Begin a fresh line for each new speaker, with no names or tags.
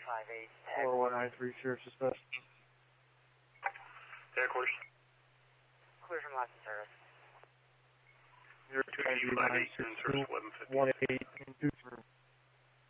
4193 Sheriff's Dispatch.
Headquarters.
Clear from last service.
0258, service 1150.
1823.